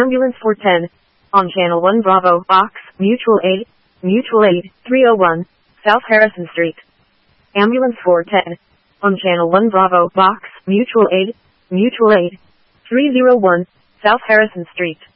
Ambulance 410. On Channel 1 Bravo, Box, Mutual Aid, 301, South Harrison Street. Ambulance 410. On Channel 1 Bravo, Box, Mutual Aid, 301, South Harrison Street.